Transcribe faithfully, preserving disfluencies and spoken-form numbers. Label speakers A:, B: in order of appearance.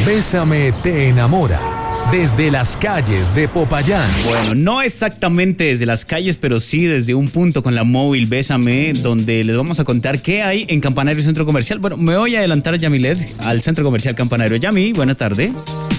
A: Bésame te enamora. Desde las calles de Popayán.
B: Bueno, no exactamente desde las calles, pero sí desde un punto con la móvil Bésame, donde les vamos a contar qué hay en Campanario Centro Comercial. Bueno, me voy a adelantar, Yamilet, al Centro Comercial Campanario. Yami, buena tarde.